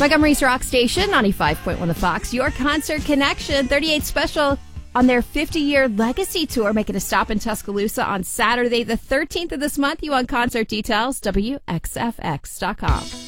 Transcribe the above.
Montgomery's Rock Station, 95.1 The Fox, your concert connection, 38 Special on their 50-year legacy tour, making a stop in Tuscaloosa on Saturday, the 13th of this month. You want concert details, WXFX.com.